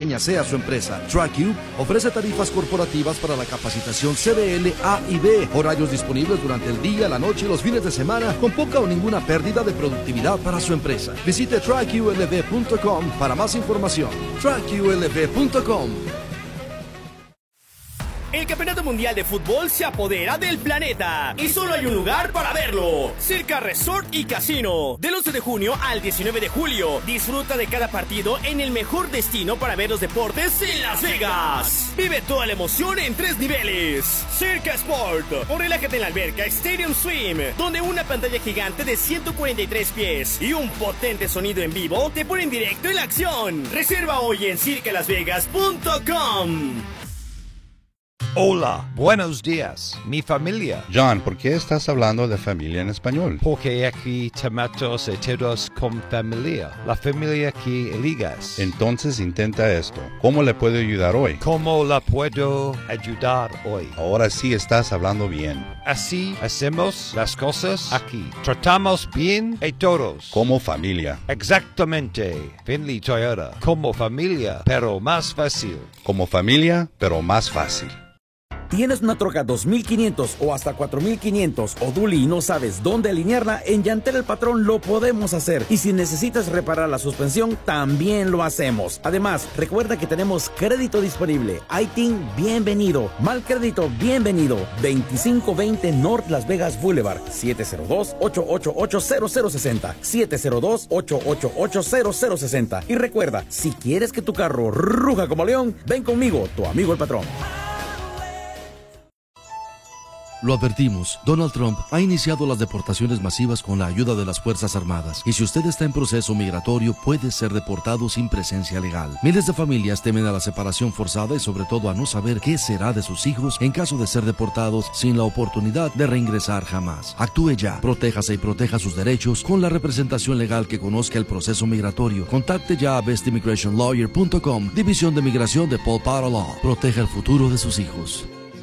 pequeña sea su empresa. TrackU ofrece tarifas corporativas para la capacitación CDL A y B, horarios disponibles durante el día, la noche y los fines de semana, con poca o ninguna pérdida de productividad para su empresa. Visite trackulv.com para más información. trackulv.com. El Campeonato Mundial de Fútbol se apodera del planeta y solo hay un lugar para verlo: Circa Resort y Casino. Del 11 de junio al 19 de julio, disfruta de cada partido en el mejor destino para ver los deportes en Las Vegas. Vive toda la emoción en 3 niveles. Circa Sport, o relájate en la alberca Stadium Swim, donde una pantalla gigante de 143 pies y un potente sonido en vivo te ponen directo en la acción. Reserva hoy en circalasvegas.com. Hola, buenos días, mi familia. John, ¿por qué estás hablando de familia en español? Porque aquí tomatos todos con familia. La familia que eligas. Entonces intenta esto. ¿Cómo le puedo ayudar hoy? ¿Cómo la puedo ayudar hoy? Ahora sí estás hablando bien. Así hacemos las cosas aquí. Tratamos bien a todos. Como familia. Exactamente. Finley Toyota. Como familia, pero más fácil. Como familia, pero más fácil. ¿Tienes una troca 2500 o hasta 4500 o dually y no sabes dónde alinearla? En Yantel El Patrón lo podemos hacer. Y si necesitas reparar la suspensión, también lo hacemos. Además, recuerda que tenemos crédito disponible. ITIN, bienvenido. Mal crédito, bienvenido. 2520 North Las Vegas Boulevard. 702-888-0060. 702-888-0060. Y recuerda, si quieres que tu carro ruja como león, ven conmigo, tu amigo El Patrón. Lo advertimos, Donald Trump ha iniciado las deportaciones masivas con la ayuda de las Fuerzas Armadas, y si usted está en proceso migratorio puede ser deportado sin presencia legal. Miles de familias temen a la separación forzada y sobre todo a no saber qué será de sus hijos en caso de ser deportados sin la oportunidad de reingresar jamás. Actúe ya, protéjase y proteja sus derechos con la representación legal que conozca el proceso migratorio. Contacte ya a bestimmigrationlawyer.com, División de Migración de Paul Potter Law. Proteja el futuro de sus hijos.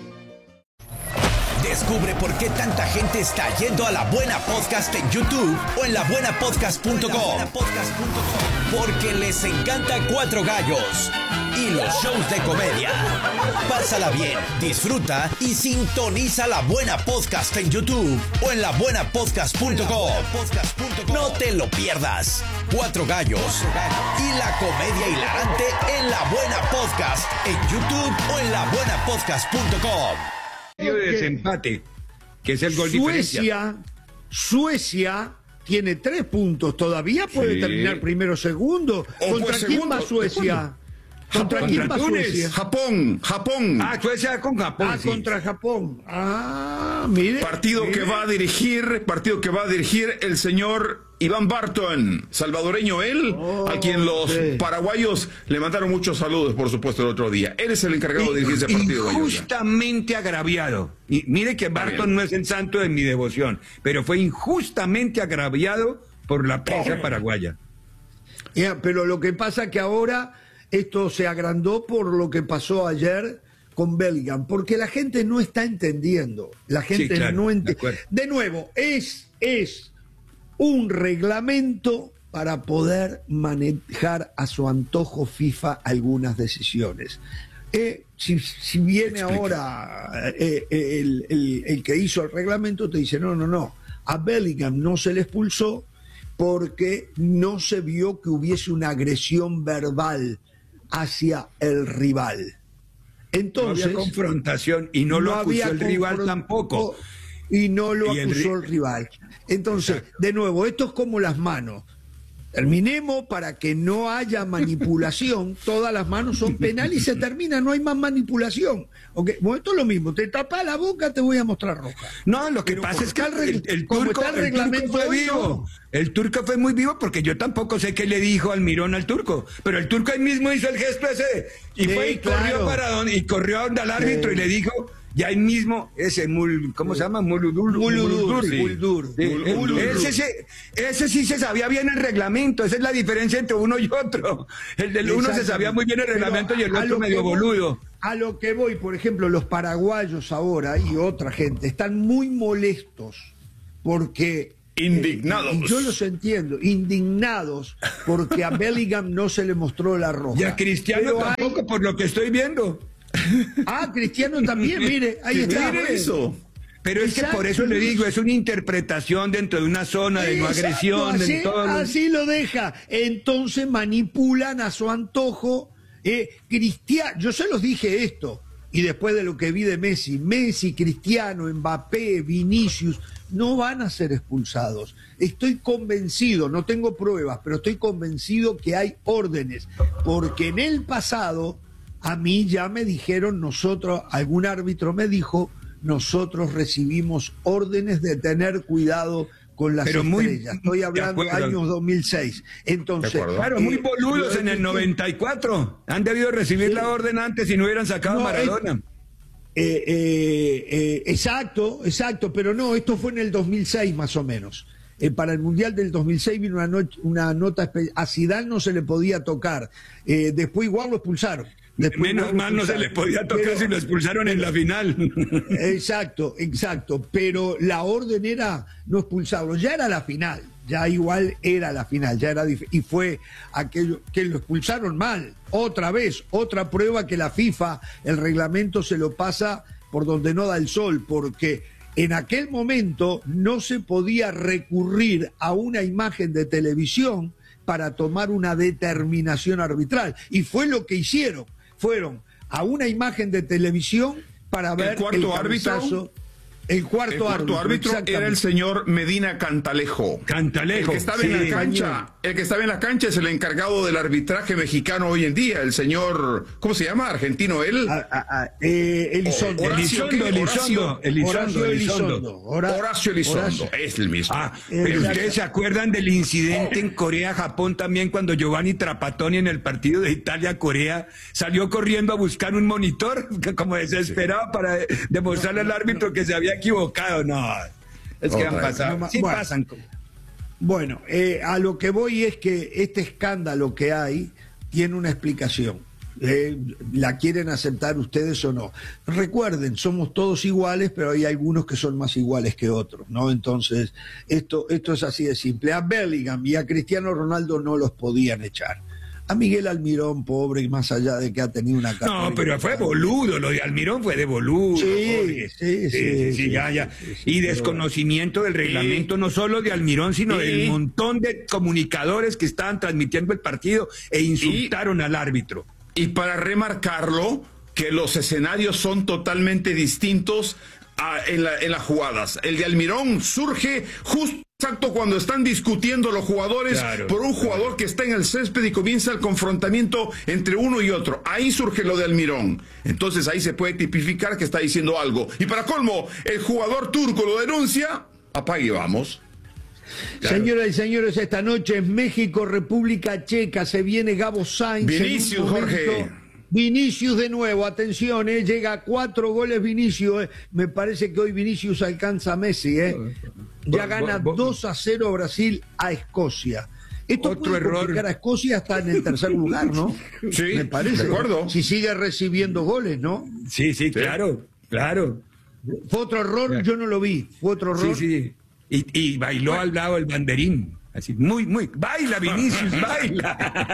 Descubre por qué tanta gente está yendo a La Buena Podcast en YouTube o en labuenapodcast.com. Porque les encanta Cuatro Gallos y los shows de comedia. Pásala bien, disfruta y sintoniza La Buena Podcast en YouTube o en labuenapodcast.com. No te lo pierdas. Cuatro Gallos y la comedia hilarante en La Buena Podcast en YouTube o en labuenapodcast.com. De desempate, que es el gol diferencia. Suecia tiene 3 puntos, todavía puede terminar primero o segundo. ¿Contra quién va Suecia? ¿Contra quién va Suecia? Japón. Suecia con Japón. Sí. Contra Japón. Mire. Partido que va a dirigir el señor Iván Barton, salvadoreño él, a quien los paraguayos le mandaron muchos saludos, por supuesto, el otro día. Él es el encargado de dirigir ese partido. Injustamente agraviado. Y mire que Barton no es el santo de mi devoción, pero fue injustamente agraviado por la prensa paraguaya. Pero lo que pasa es que ahora esto se agrandó por lo que pasó ayer con Bellingham, porque la gente no está entendiendo. La gente no entiende. De nuevo, es un reglamento para poder manejar a su antojo FIFA algunas decisiones. Si viene ahora el que hizo el reglamento, te dice, no, a Bellingham no se le expulsó porque no se vio que hubiese una agresión verbal hacia el rival. Entonces, no había confrontación y no lo acusó el rival tampoco. Y no lo acusó el rival. Entonces, de nuevo, esto es como las manos. Terminemos para que no haya manipulación. Todas las manos son penales y se termina, no hay más manipulación. Okay. Bueno, esto es lo mismo. Te tapas la boca, te voy a mostrar roja. No, lo que pasa es que el turco fue vivo. El turco fue muy vivo porque yo tampoco sé qué le dijo Almirón al turco. Pero el turco ahí mismo hizo el gesto ese. Y fue y corrió a donde al árbitro y le dijo... Y ahí mismo, ¿cómo se llama? Muludur. Ese sí se sabía bien el reglamento. Esa es la diferencia entre uno y otro. El del uno se sabía muy bien el reglamento y el otro medio boludo. A lo que voy, por ejemplo, los paraguayos ahora y otra gente están muy molestos porque Indignados. Y yo los entiendo, indignados, porque a Bellingham no se le mostró la roja. Y a Cristiano tampoco, por lo que estoy viendo. Cristiano también, mire, ahí está. Eso. Pero es que por eso le digo, es una interpretación dentro de una zona de no agresión. Así lo deja. Entonces manipulan a su antojo. Cristiano, yo se los dije esto, y después de lo que vi de Messi, Cristiano, Mbappé, Vinicius, no van a ser expulsados. Estoy convencido, no tengo pruebas, pero estoy convencido que hay órdenes, porque en el pasado a mí ya me dijeron algún árbitro me dijo, nosotros recibimos órdenes de tener cuidado con las estrellas. Estoy hablando de años 2006. Entonces, claro, muy boludos en el 94. Han debido recibir la orden antes y no hubieran sacado a Maradona. Exacto, pero no, esto fue en el 2006 más o menos. Para el Mundial del 2006 vino una nota a Zidane no se le podía tocar. Después igual lo expulsaron. Menos mal no se les podía tocar si lo expulsaron en la final. Exacto, pero la orden era no expulsarlo, ya era la final, ya igual era la final, y fue aquello que lo expulsaron mal, otra vez, otra prueba que la FIFA, el reglamento se lo pasa por donde no da el sol, porque en aquel momento no se podía recurrir a una imagen de televisión para tomar una determinación arbitral, y fue lo que hicieron. Fueron a una imagen de televisión para ver el cuarto árbitro. El cuarto árbitro era el señor Medina Cantalejo. El que estaba en la cancha. El que estaba en la cancha es el encargado del arbitraje mexicano hoy en día, el señor, ¿cómo se llama? ¿Argentino él? Elizondo. Horacio Elizondo. Es el mismo. Pero ustedes se acuerdan del incidente en Corea-Japón también, cuando Giovanni Trapattoni en el partido de Italia-Corea salió corriendo a buscar un monitor como desesperado para demostrarle al árbitro que se había equivocado. No, es que han pasado. Sí pasan. Bueno, a lo que voy es que este escándalo que hay tiene una explicación. ¿La quieren aceptar ustedes o no? Recuerden, somos todos iguales, pero hay algunos que son más iguales que otros, ¿no? Entonces, esto es así de simple. A Bellingham y a Cristiano Ronaldo no los podían echar. A Miguel Almirón, pobre, y más allá de que ha tenido una carrera. No, pero fue boludo, lo de Almirón fue de boludo. Sí, ya. Y desconocimiento del reglamento, no solo de Almirón, sino del montón de comunicadores que estaban transmitiendo el partido e insultaron al árbitro. Y para remarcarlo, que los escenarios son totalmente distintos en las jugadas. El de Almirón surge justo exacto cuando están discutiendo los jugadores por un jugador que está en el césped y comienza el confrontamiento entre uno y otro. Ahí surge lo de Almirón. Entonces ahí se puede tipificar que está diciendo algo. Y para colmo, el jugador turco lo denuncia. Apague y vamos. Señoras y señores, esta noche en México, República Checa, se viene Gabo Sainz. Vinicius, Jorge. Vinicius de nuevo, atención, llega a 4 goles Vinicius, me parece que hoy Vinicius alcanza a Messi, ya gana 2-0 Brasil a Escocia. Esto otro puede error. complicar a Escocia hasta en el tercer lugar, ¿no? Sí, me parece. de acuerdo. Si sigue recibiendo goles, ¿no? Sí, claro. Fue otro error, yo no lo vi, fue otro error. Sí. Y bailó al lado el banderín. Así, muy, baila Vinicius, baila.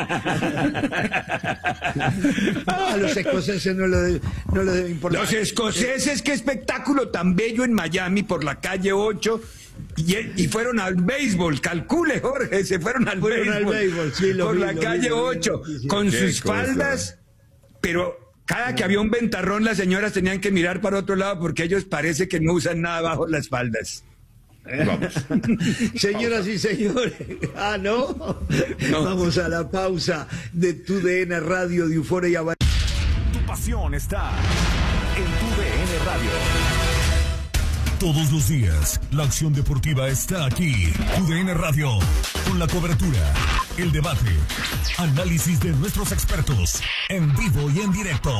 A los escoceses no le debe importar. Los escoceses, qué espectáculo tan bello en Miami por la calle 8. Y fueron al béisbol, calcule Jorge, se fueron al béisbol sí, por la calle 8, con sus faldas, pero cada que había un ventarrón las señoras tenían que mirar para otro lado porque ellos parece que no usan nada bajo las faldas. Vamos. Señoras y señores, ¿no? Vamos a la pausa de tu DN Radio de Euforia. Tu pasión está en tu DN Radio. Todos los días, la acción deportiva está aquí. Tu DN Radio, con la cobertura, el debate, análisis de nuestros expertos, en vivo y en directo.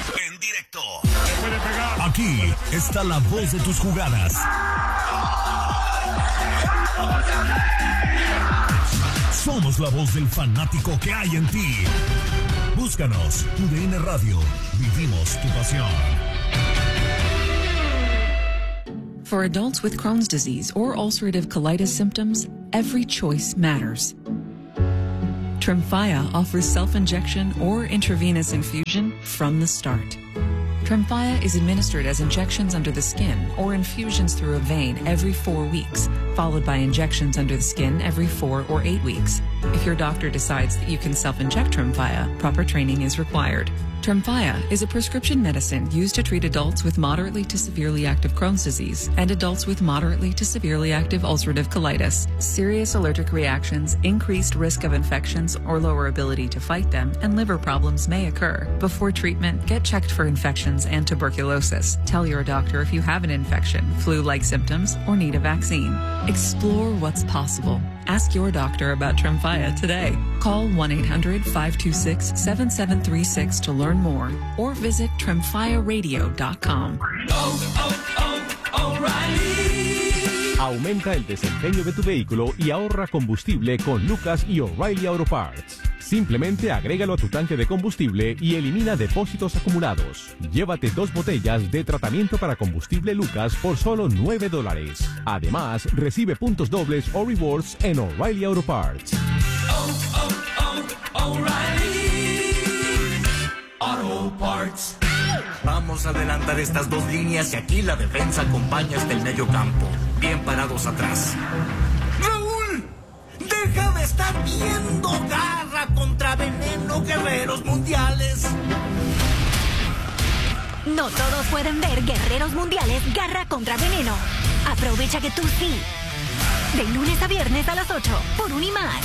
Aquí está la voz de tus jugadas. Somos la voz del fanático que hay en ti. Búscanos, tu DN Radio. Vivimos tu pasión. For adults with Crohn's disease or ulcerative colitis symptoms, every choice matters. Tremfya offers self-injection or intravenous infusion from the start. Tremfya is administered as injections under the skin or infusions through a vein every 4 weeks, followed by injections under the skin every 4 or 8 weeks. If your doctor decides that you can self-inject Tremfya, proper training is required. Tremfya is a prescription medicine used to treat adults with moderately to severely active Crohn's disease and adults with moderately to severely active ulcerative colitis. Serious allergic reactions, increased risk of infections or lower ability to fight them, and liver problems may occur. Before treatment, get checked for infections and tuberculosis. Tell your doctor if you have an infection, flu-like symptoms, or need a vaccine. Explore what's possible. Ask your doctor about Tremfya today. Call 1-800-526-7736 to learn more or visit tremfyaradio.com. Aumenta el desempeño de tu vehículo y ahorra combustible con Lucas y O'Reilly Auto Parts. Simplemente agrégalo a tu tanque de combustible y elimina depósitos acumulados. Llévate 2 botellas de tratamiento para combustible Lucas por solo $9. Además, recibe puntos dobles o rewards en O'Reilly Auto Parts. O'Reilly Auto Parts. Vamos a adelantar estas 2 líneas y aquí la defensa acompaña hasta el medio campo. Bien parados atrás. ¡Raúl! ¡Deja de estar viendo! ¡Garra contra veneno, guerreros mundiales! No todos pueden ver Guerreros Mundiales Garra contra Veneno. Aprovecha que tú sí. De lunes a viernes a las 8 por Unimás.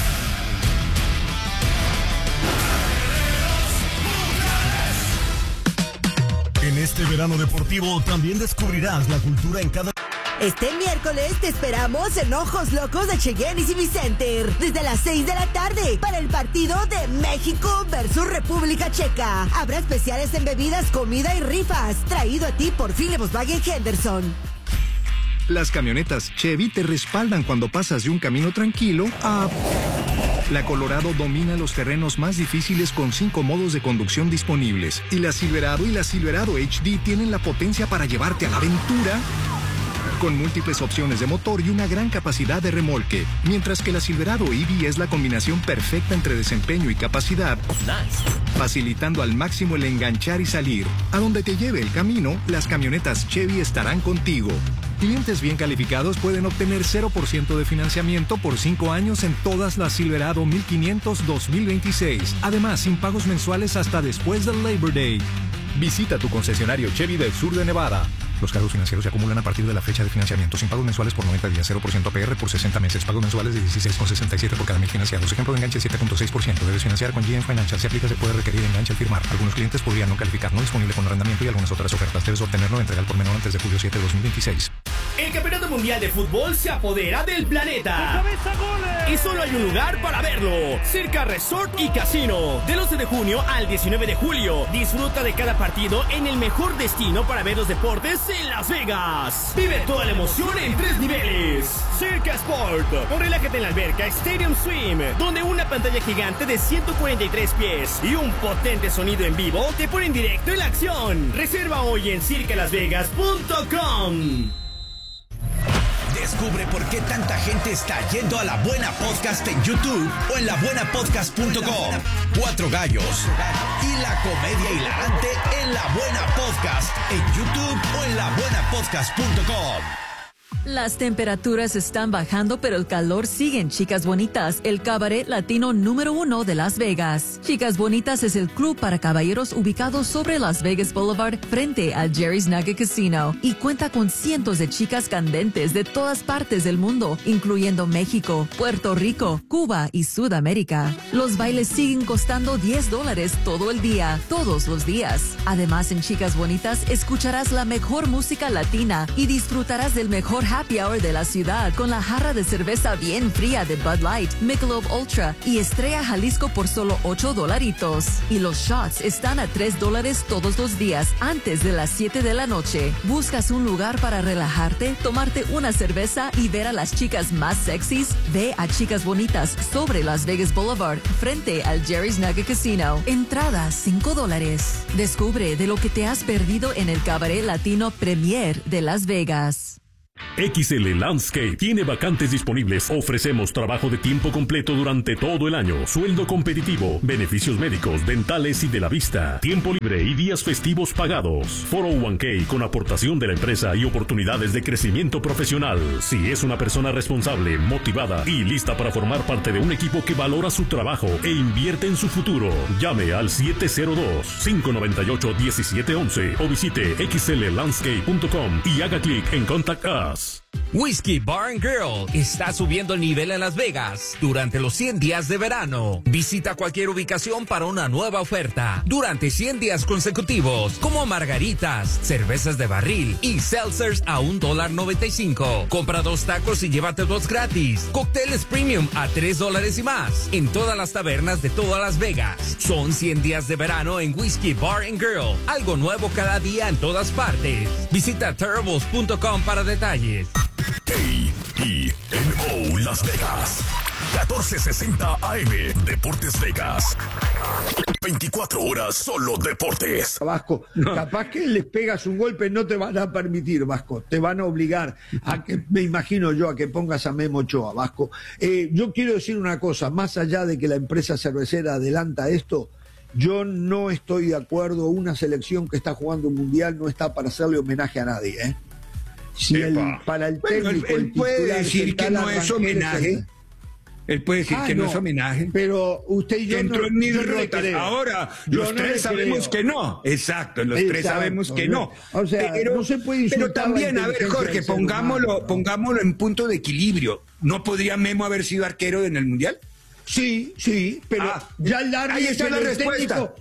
En este verano deportivo también descubrirás la cultura en cada... Este miércoles te esperamos en Ojos Locos de Cheyenne y Civic Center desde las 6 de la tarde para el partido de México versus República Checa. Habrá especiales en bebidas, comida y rifas. Traído a ti por Fine Volkswagen Henderson. Las camionetas Chevy te respaldan cuando pasas de un camino tranquilo a... La Colorado domina los terrenos más difíciles con 5 modos de conducción disponibles. Y la Silverado y la Silverado HD tienen la potencia para llevarte a la aventura con múltiples opciones de motor y una gran capacidad de remolque. Mientras que la Silverado EV es la combinación perfecta entre desempeño y capacidad, facilitando al máximo el enganchar y salir. A donde te lleve el camino, las camionetas Chevy estarán contigo. Clientes bien calificados pueden obtener 0% de financiamiento por 5 años en todas las Silverado 1500 2026. Además, sin pagos mensuales hasta después del Labor Day. Visita tu concesionario Chevy del sur de Nevada. Los cargos financieros se acumulan a partir de la fecha de financiamiento, sin pagos mensuales por 90 días, 0% APR por 60 meses, pagos mensuales de 16,67 por cada 1000 financiados. Ejemplo de enganche 7,6%. Debes financiar con GM Financial. Si aplica, se puede requerir enganche al firmar. Algunos clientes podrían no calificar, no disponible con arrendamiento y algunas otras ofertas. Debes obtenerlo de entrega al por menor antes de julio 7 de 2026. El Campeonato Mundial de Fútbol se apodera del planeta. Y solo hay un lugar para verlo. Circa Resort y Casino. Del 11 de junio al 19 de julio. Disfruta de cada partido en el mejor destino para ver los deportes en Las Vegas. Vive toda la emoción en 3 niveles. Circa Sport. Relájate en la alberca Stadium Swim, donde una pantalla gigante de 143 pies y un potente sonido en vivo te ponen directo en la acción. Reserva hoy en circalasvegas.com. Descubre por qué tanta gente está yendo a La Buena Podcast en YouTube o en labuenapodcast.com. 4 gallos y la comedia hilarante en La Buena Podcast en YouTube o en labuenapodcast.com. Las temperaturas están bajando, pero el calor sigue en Chicas Bonitas, el cabaret latino número 1 de Las Vegas. Chicas Bonitas es el club para caballeros ubicado sobre Las Vegas Boulevard frente al Jerry's Nugget Casino y cuenta con cientos de chicas candentes de todas partes del mundo, incluyendo México, Puerto Rico, Cuba y Sudamérica. Los bailes siguen costando $10 todo el día, todos los días. Además, en Chicas Bonitas escucharás la mejor música latina y disfrutarás del mejor happy hour de la ciudad con la jarra de cerveza bien fría de Bud Light, Michelob Ultra y Estrella Jalisco por solo $8. Y los shots están a $3 todos los días antes de las 7 de la noche. ¿Buscas un lugar para relajarte, tomarte una cerveza y ver a las chicas más sexys? Ve a Chicas Bonitas sobre Las Vegas Boulevard frente al Jerry's Nugget Casino. Entrada $5. Descubre de lo que te has perdido en el cabaret latino Premier de Las Vegas. XL Landscape tiene vacantes disponibles. Ofrecemos trabajo de tiempo completo durante todo el año, sueldo competitivo, beneficios médicos, dentales y de la vista, tiempo libre y días festivos pagados, 401k con aportación de la empresa y oportunidades de crecimiento profesional. Si es una persona responsable, motivada y lista para formar parte de un equipo que valora su trabajo e invierte en su futuro, llame al 702-598-1711 o visite xllandscape.com y haga clic en Contact Us. Whiskey Bar & Grill está subiendo el nivel en Las Vegas durante los 100 días de verano. Visita cualquier ubicación para una nueva oferta durante 100 días consecutivos, como margaritas, cervezas de barril y seltzers a $1.95. Compra 2 tacos y llévate 2 gratis. Cócteles premium a $3 y más en todas las tabernas de todas Las Vegas. Son 100 días de verano en Whiskey Bar & Grill. Algo nuevo cada día en todas partes. Visita terribles.com para detalles. KENO Las Vegas, 1460 AM, Deportes Vegas. 24 horas solo deportes. Vasco, capaz que les pegas un golpe, no te van a permitir, Vasco. Te van a obligar a que, me imagino yo, a que pongas a Memo Ochoa, Vasco. Yo quiero decir una cosa, más allá de que la empresa cervecera adelanta esto, yo no estoy de acuerdo. Una selección que está jugando un mundial no está para hacerle homenaje a nadie, ¿eh? Si para el técnico, él puede decir que no es homenaje. Él puede decir que no es homenaje. Pero usted y yo entró en mil rotas. Ahora, los tres sabemos que no. Exacto, los tres sabemos que no. O sea, no se puede insultar. Pero también, a ver, Jorge, pongámoslo en punto de equilibrio. ¿No podría Memo haber sido arquero en el Mundial? Sí, pero ya el árbitro. Ahí está la respuesta.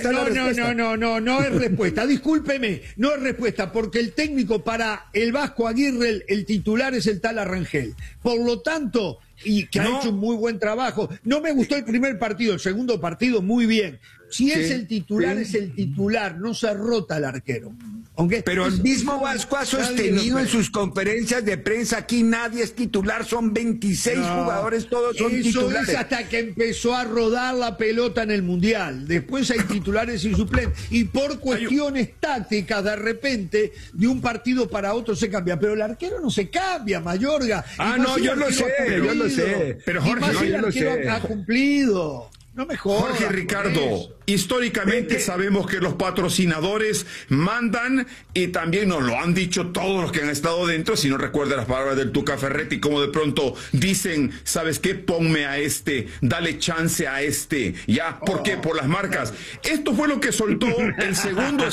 No es respuesta. Discúlpeme, no es respuesta, porque el técnico para el Vasco Aguirre, el titular es el tal Arrangel. Por lo tanto, y que ha hecho un muy buen trabajo. No me gustó el primer partido, el segundo partido muy bien. Si es el titular, es el titular, no se rota el arquero. ¿Okay? Pero el mismo Vasco ha sostenido en sus conferencias de prensa, aquí nadie es titular, son 26 jugadores, todos son titulares. Eso es hasta que empezó a rodar la pelota en el Mundial. Después hay titulares y suplentes. Y por cuestiones tácticas, de repente, de un partido para otro se cambia. Pero el arquero no se cambia, Mayorga. Yo lo sé. Pero Jorge, yo lo sé. Ha cumplido. No me jodas, Jorge Ricardo, históricamente sabemos que los patrocinadores mandan, y también nos lo han dicho todos los que han estado dentro. Si no recuerda las palabras del Tuca Ferretti, como de pronto dicen, ¿sabes qué? Ponme a este, dale chance a este. ¿Ya? ¿Por qué? Por las marcas. Esto fue lo que soltó el segundo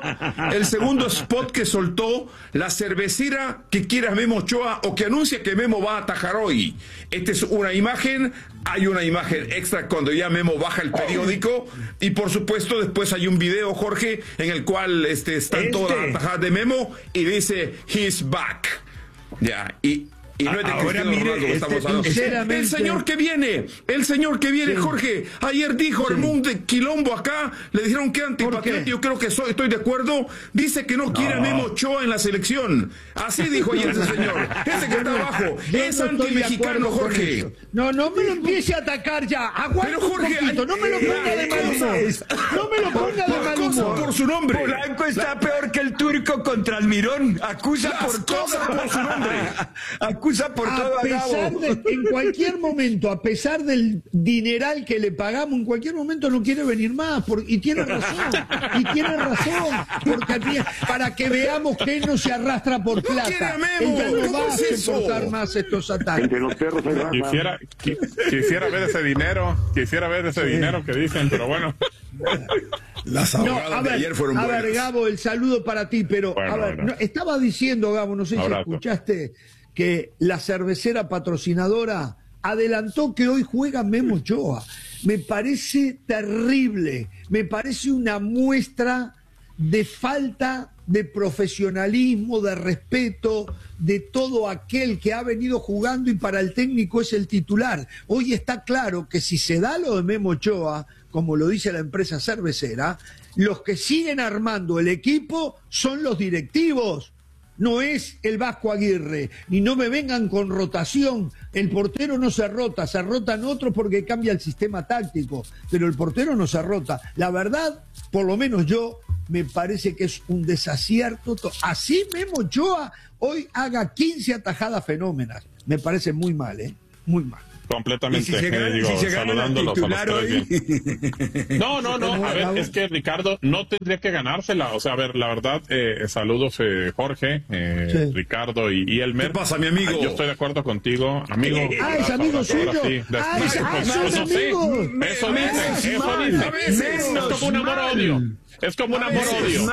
spot que soltó la cervecera que quiera Memo Ochoa, o que anuncia que Memo va a atajar hoy. Esta es una imagen, hay una imagen extra cuando ya Memo baja el periódico, y por supuesto después hay un video, Jorge, en el cual están todas las atajadas de Memo y dice he's back. Ya, y no es de Cristiano Ronaldo que estamos hablando. El señor que viene, Jorge, ayer dijo Armando de Quilombo acá, le dijeron que antipatriota, yo creo que estoy de acuerdo, dice que no quiere a Memo Ochoa en la selección. Así dijo ayer ese señor. Ese que está abajo es antimexicano, Jorge. No me lo empiece a atacar ya. Aguanta un poquito, no me lo ponga de mal humor. No me lo ponga de mal humor. Por su nombre. Polanco está peor que el turco contra Almirón. Acusa por todo por su nombre. Acusa por todo a Gabo. En cualquier momento, a pesar del dineral que le pagamos, en cualquier momento no quiere venir más. Y tiene razón. Porque para que veamos que él no se arrastra por plata. Él ya no va a soportar más estos ataques. Entre los perros hay raza. Quisiera ver ese dinero que dicen, pero bueno. Las abogadas de ayer fueron buenas. A ver, Gabo, el saludo para ti, pero estaba diciendo, Gabo, no sé si escuchaste, que la cervecera patrocinadora adelantó que hoy juega Memo Ochoa. Me parece terrible, me parece una muestra de falta de profesionalismo, de respeto de todo aquel que ha venido jugando y para el técnico es el titular. Hoy está claro que si se da lo de Memo Ochoa, como lo dice la empresa cervecera, los que siguen armando el equipo son los directivos. No es el Vasco Aguirre, ni no me vengan con rotación. El portero no se rota, se rotan otros porque cambia el sistema táctico, pero el portero no se rota. La verdad, por lo menos yo me parece que es un desacierto. Así Memo Ochoa hoy haga 15 atajadas fenómenas. Me parece muy mal, muy mal. Completamente, saludándolos a los tres bien. No, a ver, es que Ricardo no tendría que ganársela, o sea, a ver, la verdad, saludos Jorge, sí. Ricardo y Elmer. ¿Qué pasa, mi amigo? Yo estoy de acuerdo contigo, amigo. Es amigo suyo. Eso dice. Es como un amor-odio. Es como un amor-odio.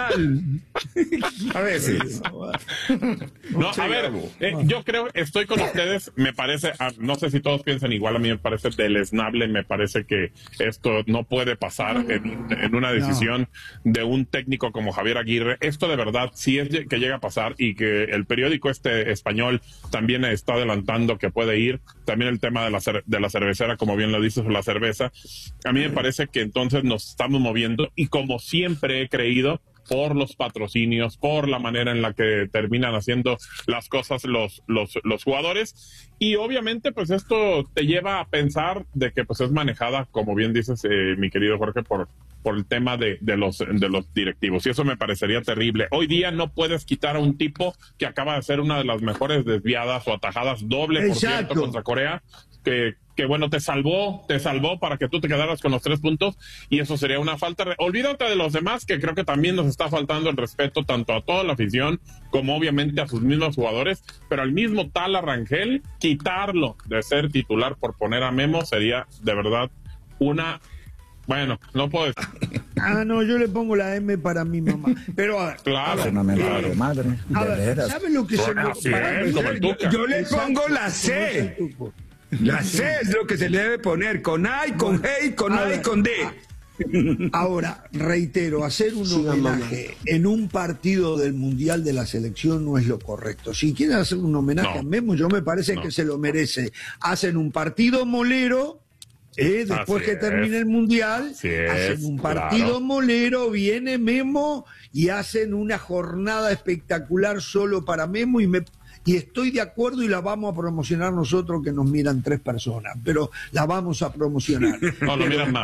A veces. No, a ver, yo creo, estoy con ustedes, me parece, no sé si todos piensan igual, a mí me parece deleznable, me parece que esto no puede pasar en una decisión de un técnico como Javier Aguirre. Esto de verdad, si es que llega a pasar y que el periódico español también está adelantando que puede ir, también el tema de la cervecera, como bien lo dices, la cerveza, a mí me parece que entonces nos estamos moviendo y como siempre he creído, por los patrocinios, por la manera en la que terminan haciendo las cosas los jugadores, y obviamente pues esto te lleva a pensar de que pues es manejada, como bien dices, mi querido Jorge, por el tema de los directivos, y eso me parecería terrible. Hoy día no puedes quitar a un tipo que acaba de hacer una de las mejores desviadas o atajadas doble, por cierto, contra Corea, que bueno, te salvó para que tú te quedaras con los 3 puntos, y eso sería una falta. Olvídate de los demás, que creo que también nos está faltando el respeto tanto a toda la afición como obviamente a sus mismos jugadores, pero al mismo Tala Rangel, quitarlo de ser titular por poner a Memo sería de verdad una... Bueno, no puedo decir. No, yo le pongo la M para mi mamá. Pero a ver, claro, madre. ¿Sabes lo que se me... Yo le pongo la C. La C es lo que se le debe poner, con A y con G y con A y con D. Ahora, reitero, hacer un homenaje en un partido del Mundial de la Selección no es lo correcto. Si quieren hacer un homenaje a Memo, yo me parece que se lo merece. Hacen un partido molero, después que termine el Mundial, hacen un partido molero, viene Memo y hacen una jornada espectacular solo para Memo, y estoy de acuerdo, y la vamos a promocionar nosotros, que nos miran 3 personas, pero la vamos a promocionar. No, lo miran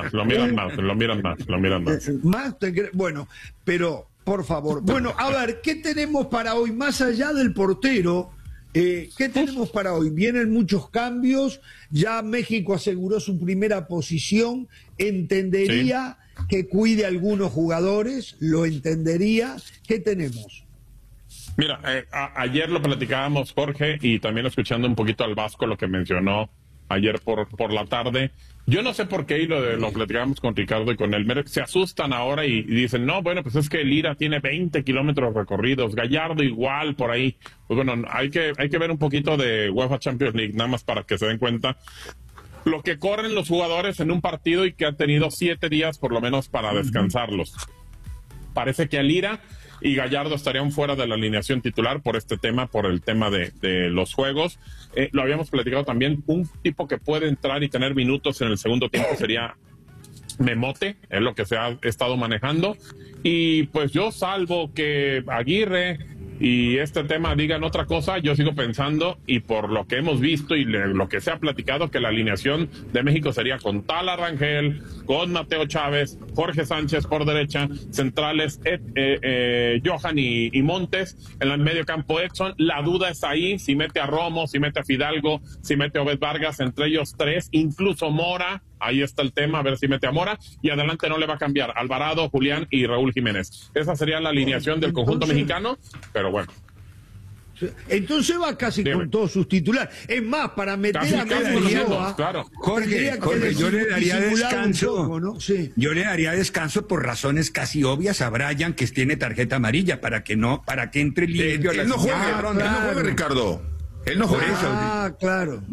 más. Bueno, pero por favor. Bueno, a ver, ¿qué tenemos para hoy? Más allá del portero, ¿qué tenemos para hoy? Vienen muchos cambios, ya México aseguró su primera posición, entendería que cuide a algunos jugadores, lo entendería. ¿Qué tenemos? Mira, ayer lo platicábamos, Jorge, y también escuchando un poquito al Vasco lo que mencionó ayer por la tarde. Yo no sé por qué, y lo platicábamos con Ricardo y con Elmer, se asustan ahora y dicen, no, bueno, pues es que Lira tiene 20 kilómetros recorridos, Gallardo igual, por ahí. Pues bueno, hay que ver un poquito de UEFA Champions League, nada más para que se den cuenta lo que corren los jugadores en un partido y que han tenido 7 días por lo menos para descansarlos. Parece que a Lira y Gallardo estarían fuera de la alineación titular por este tema, por el tema de los juegos. Lo habíamos platicado también, un tipo que puede entrar y tener minutos en el segundo tiempo sería Memote, es lo que se ha estado manejando. Y pues yo, salvo que Aguirre y este tema digan otra cosa, yo sigo pensando, y por lo que hemos visto y lo que se ha platicado, que la alineación de México sería con Tala Rangel, con Mateo Chávez, Jorge Sánchez por derecha, centrales Johan y Montes, en el medio campo Edson. La duda es ahí, si mete a Romo, si mete a Fidalgo, si mete a Obed Vargas, entre ellos 3, incluso Mora. Ahí está el tema, a ver si mete a Mora, y adelante no le va a cambiar Alvarado, Julián y Raúl Jiménez. Esa sería la alineación del conjunto mexicano, pero bueno. Entonces va casi con todos sus titulares. Es más, para meter a Memo, claro. Jorge, yo le daría descanso. Poco, ¿no? Sí. Yo le daría descanso por razones casi obvias a Brian, que tiene tarjeta amarilla, para que entre limpio. Él no juega, Ricardo. Él no juega. Claro.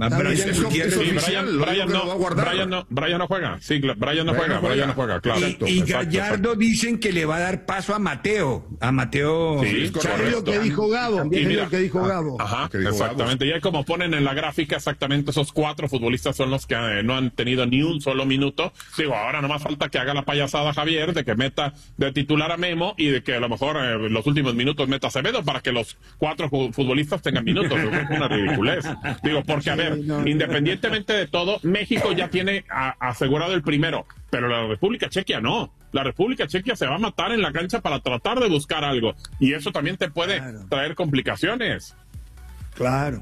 Brian no juega. Sí, Brian no juega, claro. Y Gallardo dicen que le va a dar paso a Mateo. Sí, ¿sabes lo que dijo Gabo? Ajá, exactamente. Y ahí, como ponen en la gráfica, exactamente esos 4 futbolistas son los que no han tenido ni un solo minuto. Digo, ahora nomás falta que haga la payasada Javier, de que meta de titular a Memo, y de que a lo mejor los últimos minutos meta a Acevedo, para que los 4 futbolistas tengan minutos. Una ridiculez. Digo, porque a ver, independientemente de todo, México ya tiene asegurado el primero, pero la República Chequia no. la República Checa se va a matar en la cancha para tratar de buscar algo. Y eso también te puede traer complicaciones. Claro.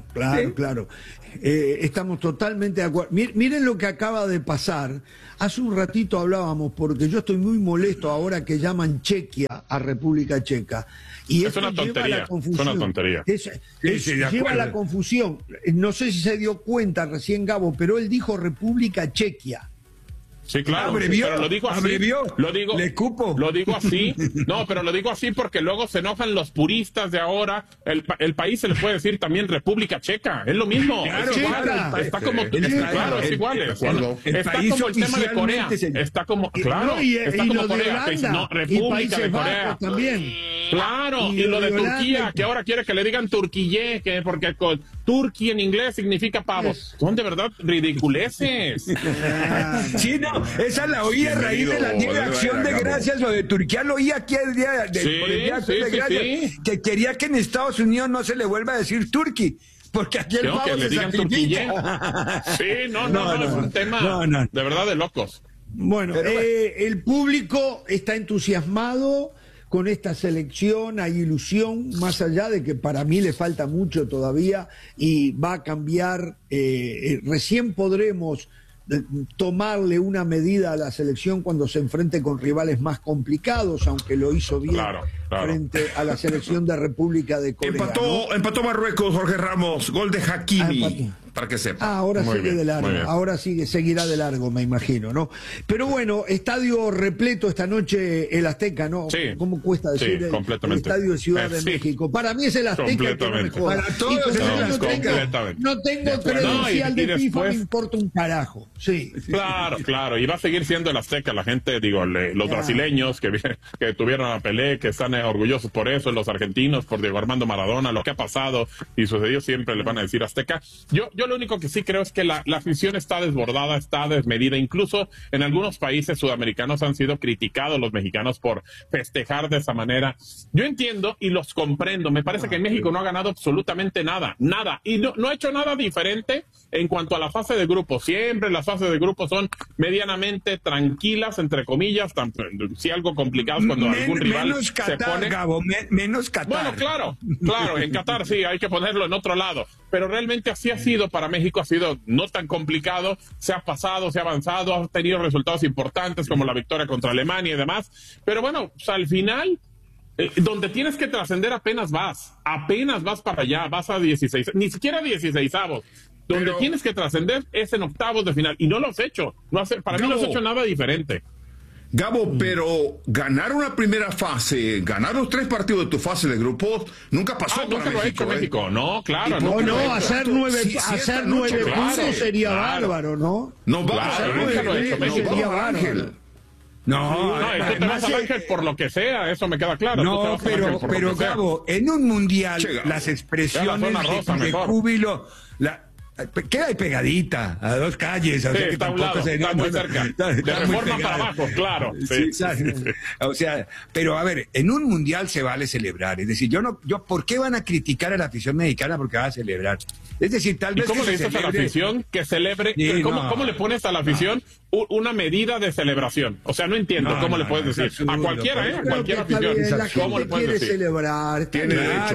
Estamos totalmente de acuerdo. Miren lo que acaba de pasar. Hace un ratito hablábamos, porque yo estoy muy molesto ahora que llaman Chequia a República Checa. Y es una tontería. Es una tontería. Lleva la confusión. No sé si se dio cuenta recién Gabo, pero él dijo República Chequia. Sí, claro, pero lo digo así. Lo digo así. No, pero lo digo así porque luego se enojan los puristas de ahora. El país se le puede decir también República Checa. Es lo mismo. Claro, es igual. Está como es igual. Está como el tema de Corea. Está como está como Corea. República de Corea también. Claro, y lo de Turquía, que ahora quiere que le digan Turquille, que porque con Turquía en inglés significa pavo. Son de verdad ridiculeces. Sí, no, esa la oí a raíz de la Día de Acción de Gracias, lo de Turquía lo oí aquí el día por el Día de Acción de Gracias, que quería que en Estados Unidos no se le vuelva a decir Turqui, porque aquí el pavo se sacrifica. Sí, no, es un tema de verdad de locos. Bueno, el público está entusiasmado con esta selección, hay ilusión, más allá de que para mí le falta mucho todavía y va a cambiar, recién podremos tomarle una medida a la selección cuando se enfrente con rivales más complicados, aunque lo hizo bien frente a la selección de República de Corea. Empató Marruecos, Jorge Ramos, gol de Hakimi. Para que sepa. Ahora sigue de largo, ahora seguirá de largo, me imagino, ¿no? Pero bueno, estadio repleto esta noche, el Azteca, ¿no? Sí. ¿Cómo cuesta decir el estadio de Ciudad de México? Para mí es el Azteca, que no me joda. Para todos es el Azteca. No tengo credencial de FIFA, me importa un carajo. Sí. Claro, y va a seguir siendo el Azteca. La gente, los brasileños que tuvieron a Pelé, que están orgullosos por eso, los argentinos por Diego Armando Maradona, lo que ha pasado y sucedió, siempre le van a decir Azteca. Yo lo único que sí creo es que la afición está desbordada, está desmedida. Incluso en algunos países sudamericanos han sido criticados los mexicanos por festejar de esa manera. Yo entiendo y los comprendo. Me parece que en México no ha ganado absolutamente nada. Y no ha hecho nada diferente en cuanto a la fase de grupos. Siempre las fases de grupos son medianamente tranquilas, entre comillas, si algo complicadas cuando algún rival se pone... Gabo, menos Qatar. Bueno, claro, en Qatar sí, hay que ponerlo en otro lado. Pero realmente así ha sido para México, ha sido no tan complicado, se ha pasado, se ha avanzado, ha tenido resultados importantes como la victoria contra Alemania y demás, pero bueno, al final, donde tienes que trascender apenas vas para allá, vas a 16, ni siquiera 16avos, donde tienes que trascender es en octavos de final, y no lo has hecho, para mí no has hecho nada diferente. Gabo, pero ganar una primera fase, ganar los 3 partidos de tu fase de grupos, nunca pasó para nunca México. Lo ha hecho México, no, claro. Hacer 9 puntos sería bárbaro, ¿no? No va a hacer 9 puntos, sería bárbaro. No, tú te vas al Ángel por lo que sea, eso me queda claro. No, pero Gabo, en un mundial, las expresiones de júbilo... Queda pegadita a 2 calles, o sea que tampoco está muy cerca. De Reforma para abajo, claro. Sí. O sea, pero a ver, en un mundial se vale celebrar. Es decir, ¿por qué van a criticar a la afición mexicana porque va a celebrar? Es decir, tal vez. ¿Y cómo le dices a la afición que celebre? Sí, ¿Cómo le pones a la afición una medida de celebración? O sea, no entiendo cómo le puedes decir. A cualquiera, a cualquier afición. ¿Cómo le puedes decir? Celebrar. Tiene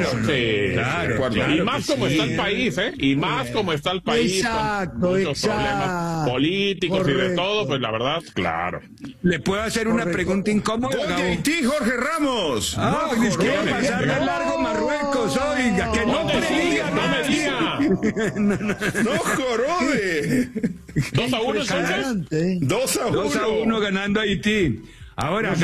derecho. Y más como está el país, Y más como está el país. Exacto, con muchos problemas políticos y de todo, pues la verdad, claro. ¿Le puedo hacer una pregunta incómoda? Oye, ¿y Jorge Ramos? Es que va a pasar de largo Marruecos, oiga, que no me diga. No jorobe. 2-1 entonces. 2-1 ganando Haití. Ahora,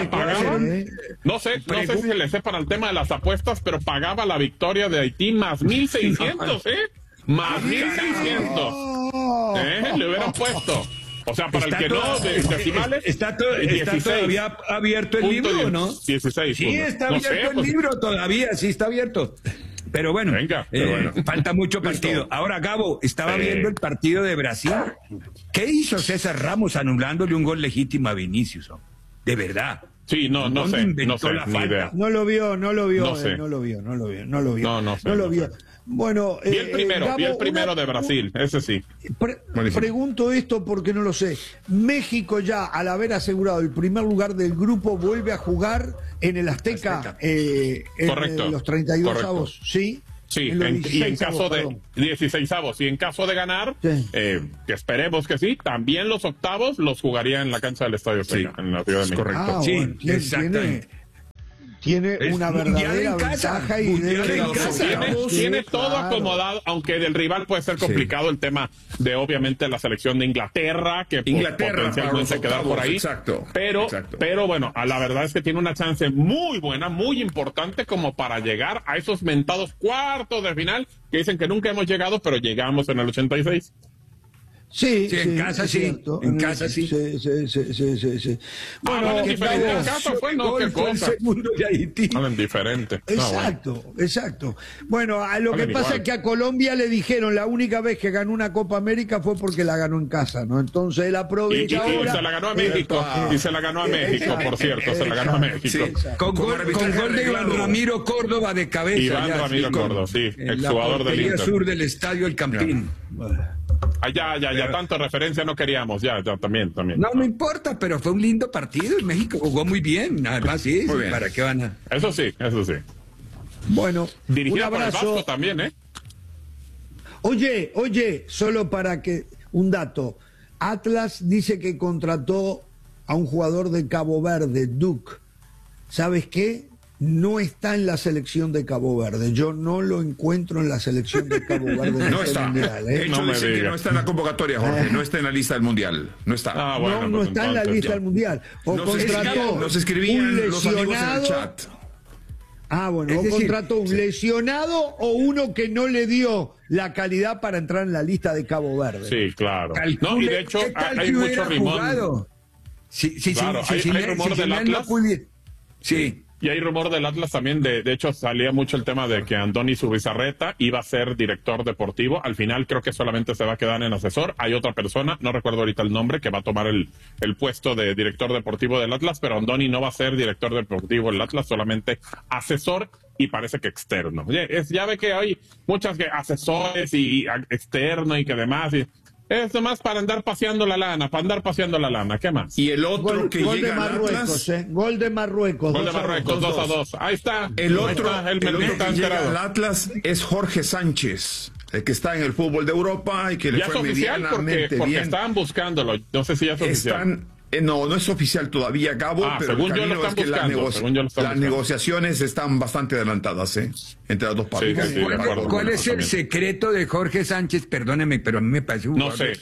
no sé si se le sepa el tema de las apuestas, pero pagaba la victoria de Haití más 1,600, Más 1,600. Le hubieran puesto. O sea, para el que no, decimales. Está todavía abierto el libro, ¿no? 16. Sí, está abierto el libro todavía, sí está abierto. Pero bueno, falta mucho partido. Ahora, Gabo, estaba viendo el partido de Brasil. ¿Qué hizo César Ramos anulándole un gol legítimo a Vinicius? De verdad. Sí, no sé, ni idea. No lo vio, No sé. no lo vio. No lo vio. Bueno, vi el primero de Brasil, ese sí. Pregunto esto porque no lo sé. México ya, al haber asegurado el primer lugar del grupo, vuelve a jugar en el Azteca. En los 32 avos, ¿sí? Sí, y en caso de 16avos, y en caso de ganar, que esperemos que sí, también los octavos los jugaría en la cancha del Estadio Azteca, en la Ciudad de México. Correcto. Sí, bueno, exactamente. Tiene una verdadera ventaja y tiene todo acomodado, aunque del rival puede ser complicado el tema de obviamente la selección de Inglaterra, que potencialmente quedar por ahí. Exacto. Pero bueno, la verdad es que tiene una chance muy buena, muy importante como para llegar a esos mentados cuartos de final que dicen que nunca hemos llegado, pero llegamos en el 86. Sí, en casa sí. En casa sí. Sí. Bueno, en casa fue no, qué cosa. El segundo de Haití. Diferente. Exacto. Bueno, lo que pasa es que a Colombia le dijeron la única vez que ganó una Copa América fue porque la ganó en casa, ¿no? Entonces él aprovecha y se la ganó a México. Y se la ganó a México, por cierto. Se la ganó a México. Con gol de Iván Ramiro Córdoba de cabeza. Iván Ramiro Córdoba, sí. Exjugador del Inter. sur del Estadio El Campín. Ya, tanto referencia no queríamos, ya, también. No importa, pero fue un lindo partido y México jugó muy bien, además sí, ¿para qué van a...? Eso sí. Bueno, dirigida un abrazo. por el Vasco también, ¿eh? Oye, solo para que, un dato, Atlas dice que contrató a un jugador de Cabo Verde, Duke, ¿sabes qué? No está en la selección de Cabo Verde. Yo no lo encuentro en la selección de Cabo Verde. No está. Mundial, De hecho, dicen que no está en la convocatoria, Jorge. No está en la lista del Mundial. No está. No está en la lista del Mundial. O contrató nos escribían los amigos en el chat. O contrató un lesionado o uno que no le dio la calidad para entrar en la lista de Cabo Verde. Sí, claro. Y de hecho, hay mucho rimón. Hay rumor del Atlas. Sí. Y hay rumor del Atlas también, de hecho salía mucho el tema de que Andoni Zubizarreta iba a ser director deportivo. Al final creo que solamente se va a quedar en asesor. Hay otra persona, no recuerdo ahorita el nombre, que va a tomar el puesto de director deportivo del Atlas, pero Andoni no va a ser director deportivo del Atlas, solamente asesor y parece que externo. Ya ve que hay muchas asesores y externo y que demás... Es nomás para andar paseando la lana, ¿qué más? Y el otro que llega al Atlas... Gol de Marruecos, 2-2. Ahí está. El otro que llega al Atlas es Jorge Sánchez, el que está en el fútbol de Europa y que le fue medianamente porque bien. Estaban buscándolo, no sé si ya es oficial. No es oficial todavía, Gabo, pero según yo lo están buscando, las negociaciones están bastante adelantadas, entre las dos partes. Sí, ¿Cuál es el secreto de Jorge Sánchez? Perdóneme, pero a mí me parece un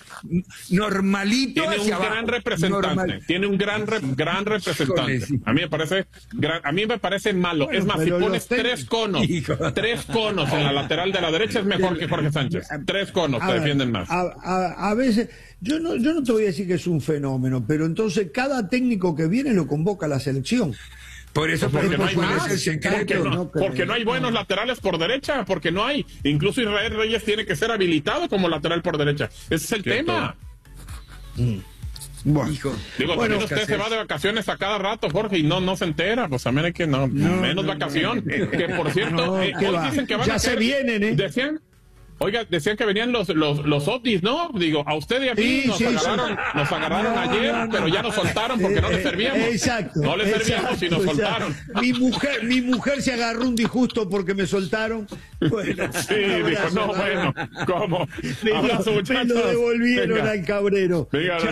normalito. Tiene un gran representante. Tiene un gran representante. A mí me parece malo. Bueno, es más, si pones tres conos en la lateral de la derecha es mejor que Jorge Sánchez. 3 conos te defienden más. A veces... Yo no te voy a decir que es un fenómeno, pero entonces cada técnico que viene lo convoca a la selección. Por eso, porque no hay más. Porque no hay buenos laterales por derecha, porque no hay. Incluso Israel Reyes tiene que ser habilitado como lateral por derecha. Ese es el tema. Bueno, también usted se va de vacaciones a cada rato, Jorge, y no se entera. Pues también hay que menos vacación. Que por cierto, hoy dicen que van ya se vienen, Decían que venían los Otis, ¿no? Digo, a usted y a mí nos agarraron ayer, pero ya nos soltaron porque no les servíamos. Exacto. No les servíamos y nos soltaron. Mi mujer se agarró un disgusto porque me soltaron. Bueno, dijo, ¿cómo? Abrazo, muchachos. Me lo devolvieron al cabrero.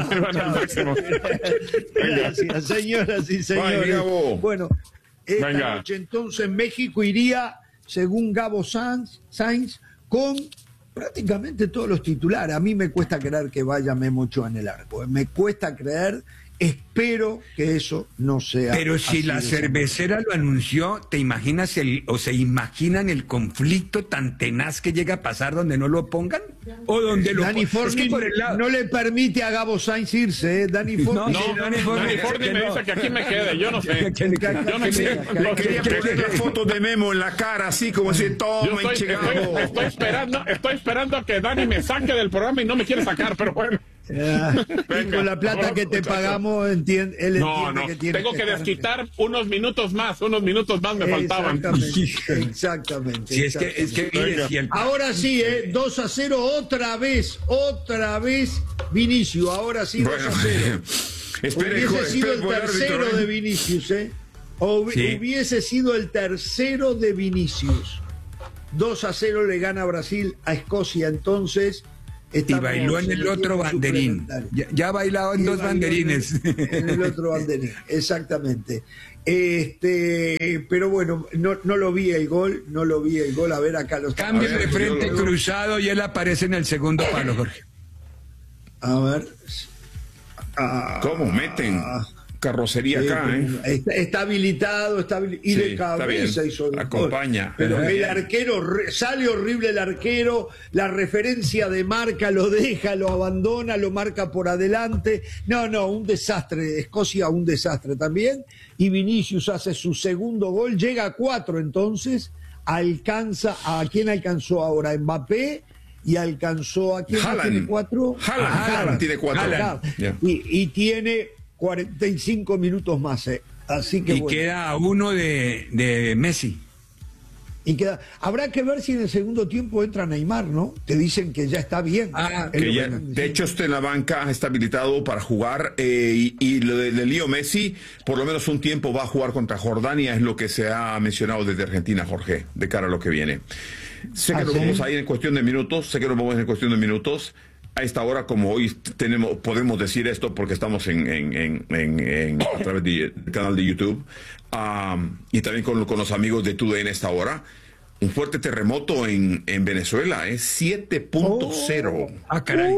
Gracias, señoras y señores. Bueno, esta noche entonces México iría, según Gabo Sainz, con prácticamente todos los titulares. A mí me cuesta creer que vaya Memo Ochoa en el arco. Me cuesta creer, espero que eso no sea Pero si la cervecera lo anunció, ¿te imaginas se imaginan el conflicto tan tenaz que llega a pasar donde no lo pongan? O donde lo Dani Forni no le permite a Gabo Sainz irse, Dani Forni. Dani Forni me dice que aquí me quede, yo no sé. Quería poner la foto de Memo en la cara, así como si toma estoy esperando a que Dani me saque del programa y no me quiere sacar, pero bueno. Y con la plata que te pagamos, él entiende que tiene tengo que desquitar unos minutos más me faltaban. Exactamente. Sí, es que mire, ahora sí, 2-0, otra vez, Vinicius, ahora sí 2-0. Hubiese sido el tercero de Vinicius, Hubiese sido el tercero de Vinicius. 2-0 le gana Brasil a Escocia, entonces. Y bailó en el otro banderín. Ya ha bailado en dos banderines. En el otro banderín, exactamente. Pero bueno, no lo vi el gol. A ver, acá los cambio de frente cruzado y él aparece en el segundo palo, Jorge. A ver. ¿Cómo meten? Carrocería acá, Está habilitado, y de cabeza hizo el acompaña. Pero el arquero, sale horrible el arquero, la referencia de marca lo deja, lo abandona, lo marca por adelante. No, un desastre. Escocia, un desastre también. Y Vinicius hace su segundo gol, llega a 4 entonces, alcanza, ¿a quién alcanzó ahora? Mbappé. Y alcanzó a quién tiene 4. Haaland tiene 4. Y tiene 45 minutos más, Así que queda a 1 de Messi. Habrá que ver si en el segundo tiempo entra Neymar, ¿no? Te dicen que ya está bien. De hecho, está en la banca, está habilitado para jugar. Y lo de Leo Messi, por lo menos un tiempo va a jugar contra Jordania, es lo que se ha mencionado desde Argentina, Jorge, de cara a lo que viene. Sé que nos vamos a ir en cuestión de minutos. A esta hora, como hoy podemos decir esto porque estamos a través del canal de YouTube, y también con los amigos de TUDN a esta hora, un fuerte terremoto en Venezuela, 7.0. Caray.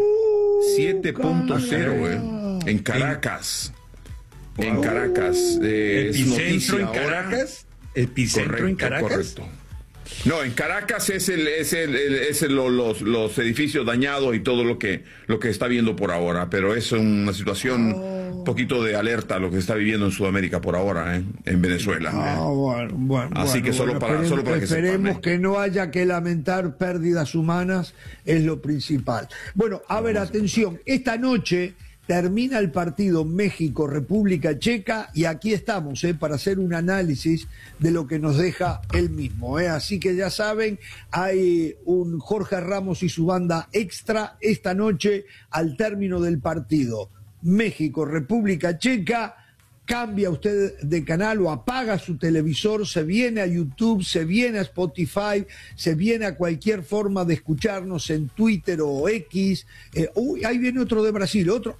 7.0, en Caracas. En Caracas. ¿Epicentro en Caracas? ¿Epicentro en Caracas? Correcto. No, en Caracas es los edificios dañados y todo lo que está viendo por ahora, pero es una situación un poquito de alerta lo que se está viviendo en Sudamérica por ahora, en Venezuela. Así que solo para que sepan. Esperemos que no haya que lamentar pérdidas humanas, es lo principal. Bueno, a ver, atención, esta noche termina el partido México-República Checa y aquí estamos para hacer un análisis de lo que nos deja el mismo. Así que ya saben, hay un Jorge Ramos y su banda extra esta noche al término del partido México-República Checa. Cambia usted de canal o apaga su televisor, se viene a YouTube, se viene a Spotify, se viene a cualquier forma de escucharnos en Twitter o X. Ahí viene otro de Brasil, otro.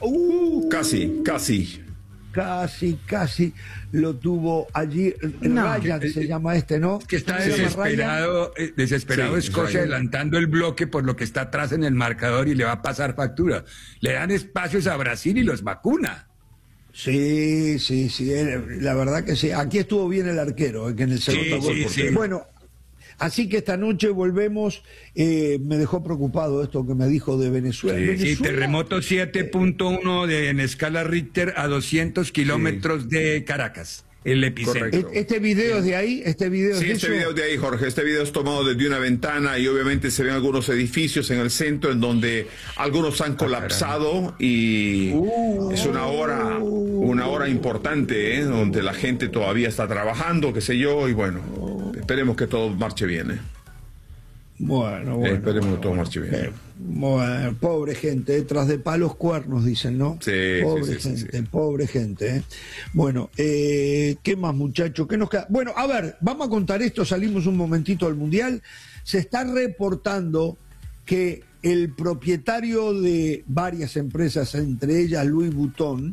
Casi lo tuvo allí. Ryan se llama ¿no? Que está desesperado Escocia adelantando el bloque por lo que está atrás en el marcador y le va a pasar factura. Le dan espacios a Brasil y los vacuna. Sí, la verdad que sí. Aquí estuvo bien el arquero, que en el segundo gol. Bueno, así que esta noche volvemos. Me dejó preocupado esto que me dijo de Venezuela. Sí, terremoto 7.1 en escala Richter a 200 kilómetros de Caracas. El epicentro. ¿Este video es de ahí? Este video es de ahí, Jorge. Este video es tomado desde una ventana y obviamente se ven algunos edificios en el centro en donde algunos han colapsado y es una hora importante, donde la gente todavía está trabajando, qué sé yo, y bueno, esperemos que todo marche bien. Bueno. Esperemos que todo marche bien. Bueno, pobre gente, tras de palos cuernos, dicen, ¿no? Pobre gente. Bueno, ¿qué más, muchachos? ¿Qué nos queda? Bueno, a ver, vamos a contar esto, salimos un momentito al Mundial. Se está reportando que el propietario de varias empresas, entre ellas Louis Vuitton,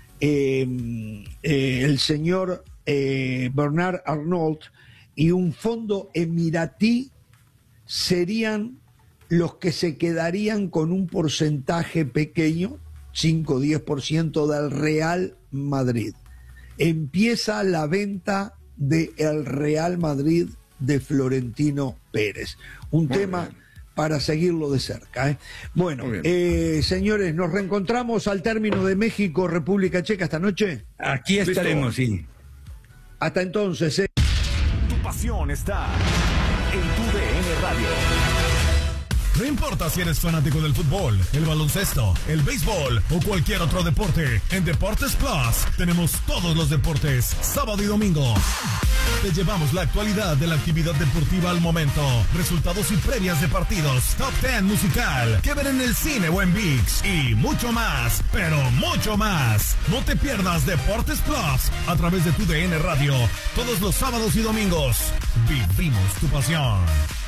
el señor Bernard Arnault, y un fondo emiratí serían los que se quedarían con un porcentaje pequeño, 5-10% del Real Madrid. Empieza la venta del Real Madrid de Florentino Pérez. Un tema para seguirlo de cerca. Bueno, señores, nos reencontramos al término de México, República Checa esta noche. Aquí estaremos, sí. Hasta entonces. Tu pasión está en tu DN Radio. No importa si eres fanático del fútbol, el baloncesto, el béisbol o cualquier otro deporte, en Deportes Plus tenemos todos los deportes, sábado y domingo. Te llevamos la actualidad de la actividad deportiva al momento, resultados y previas de partidos, top 10 musical, que ver en el cine o en ViX y mucho más, pero mucho más. No te pierdas Deportes Plus a través de tu DN Radio, todos los sábados y domingos. Vivimos tu pasión.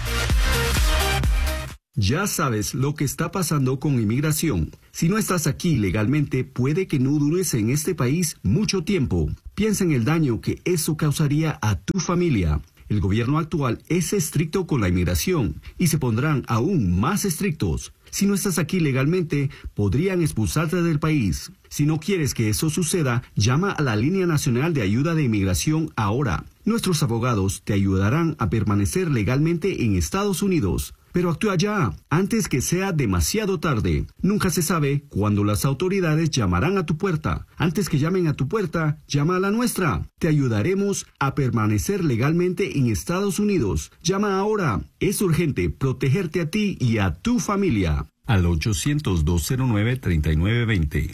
Ya sabes lo que está pasando con inmigración. Si no estás aquí legalmente, puede que no dures en este país mucho tiempo. Piensa en el daño que eso causaría a tu familia. El gobierno actual es estricto con la inmigración y se pondrán aún más estrictos. Si no estás aquí legalmente, podrían expulsarte del país. Si no quieres que eso suceda, llama a la Línea Nacional de Ayuda de Inmigración ahora. Nuestros abogados te ayudarán a permanecer legalmente en Estados Unidos. Pero actúa ya, antes que sea demasiado tarde. Nunca se sabe cuándo las autoridades llamarán a tu puerta. Antes que llamen a tu puerta, llama a la nuestra. Te ayudaremos a permanecer legalmente en Estados Unidos. Llama ahora. Es urgente protegerte a ti y a tu familia. Al 800-209-3920.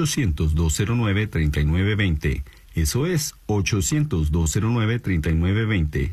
800-209-3920. Eso es 800-209-3920.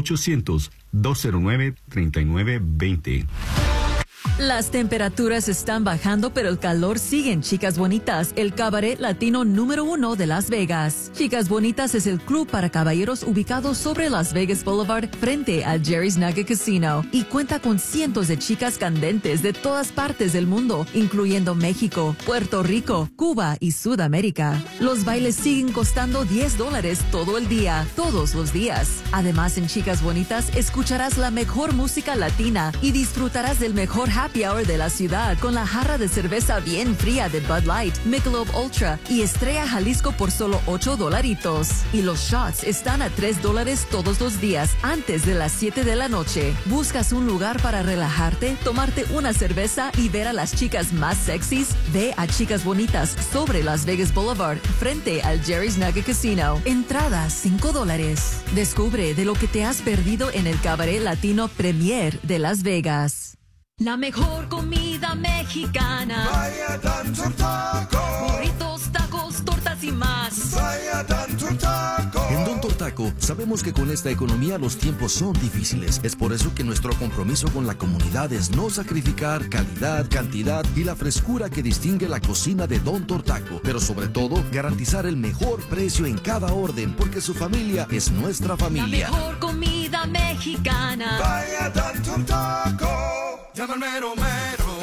800-209-3920. Las temperaturas están bajando, pero el calor sigue en Chicas Bonitas, el cabaret latino número 1 de Las Vegas. Chicas Bonitas es el club para caballeros ubicado sobre Las Vegas Boulevard frente al Jerry's Nugget Casino y cuenta con cientos de chicas candentes de todas partes del mundo, incluyendo México, Puerto Rico, Cuba y Sudamérica. Los bailes siguen costando $10 todo el día, todos los días. Además, en Chicas Bonitas escucharás la mejor música latina y disfrutarás del mejor happy hour de la ciudad con la jarra de cerveza bien fría de Bud Light, Michelob Ultra y Estrella Jalisco por solo $8. Y los shots están a $3 todos los días antes de las 7 de la noche. ¿Buscas un lugar para relajarte, tomarte una cerveza y ver a las chicas más sexys? Ve a Chicas Bonitas sobre Las Vegas Boulevard frente al Jerry's Nugget Casino. Entrada $5. Descubre de lo que te has perdido en el Cabaret Latino Premier de Las Vegas. La mejor comida mexicana. Vaya Don Taco. Burritos, tacos, tortas y más. Vaya Don Taco. En Don Tortaco sabemos que con esta economía los tiempos son difíciles. Es por eso que nuestro compromiso con la comunidad es no sacrificar calidad, cantidad y la frescura que distingue la cocina de Don Tortaco. Pero sobre todo, garantizar el mejor precio en cada orden, porque su familia es nuestra familia. La mejor comida mexicana. Vaya Don Taco. Llama al mero mero,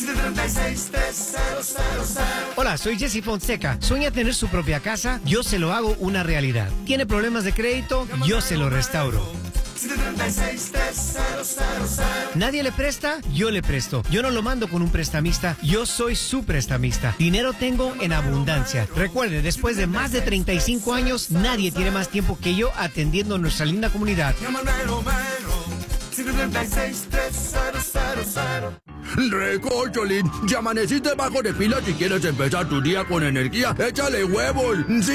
736-3000. Hola, soy Jesse Fonseca. ¿Sueña tener su propia casa? Yo se lo hago una realidad. ¿Tiene problemas de crédito? Yo se lo restauro. 736-3000. ¿Nadie le presta? Yo le presto. Yo no lo mando con un prestamista, yo soy su prestamista. Dinero tengo en abundancia. Recuerde, después de más de 35 años, nadie tiene más tiempo que yo atendiendo a nuestra linda comunidad. Llama al mero mero, 736-3000. Recórcholis, ya amaneciste bajo de pila. Si quieres empezar tu día con energía, échale huevos.